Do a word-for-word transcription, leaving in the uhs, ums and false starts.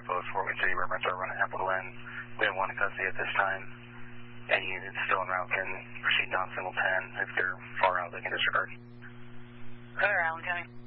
five post four one City reference are running Apple Lynn. We have one in custody at this time. Any units still en route can proceed down single ten. If they're far out, they can disregard. Clear, Allen County.